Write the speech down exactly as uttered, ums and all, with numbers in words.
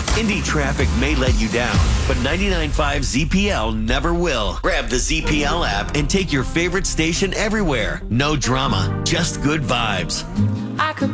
Indy traffic may let you down, but ninety-nine point five Z P L never will. Grab the Z P L app and take your favorite station everywhere. No drama, just good vibes. I could